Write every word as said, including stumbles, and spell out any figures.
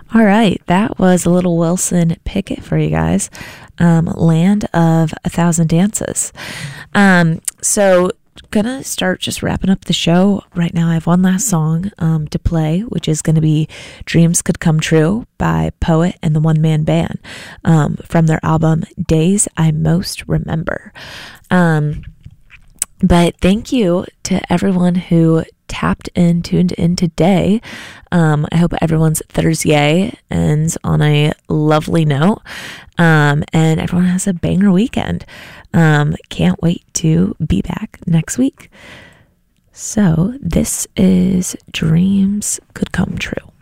All right, that was a little Wilson Pickett for you guys. Um, Land of a Thousand Dances. Um, so gonna start just wrapping up the show right now. I have one last song um, to play, which is going to be Dreams Could Come True by Poet and the One Man Band um, from their album Days I Most Remember. Um, but thank you to everyone who tapped in, tuned in today. Um, I hope everyone's Thursday ends on a lovely note, um, and everyone has a banger weekend. Um, can't wait to be back next week. So this is Dreams Could Come True.